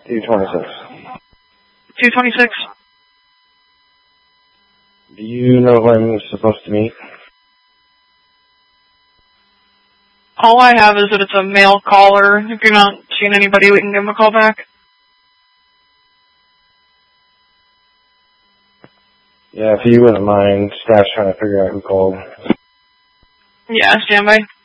226. 226. Do you know who I'm supposed to meet? All I have is that it's a male caller. If you're not seeing anybody, we can give him a call back. Yeah, if you wouldn't mind, Stash trying to figure out who called. Yeah, stand by.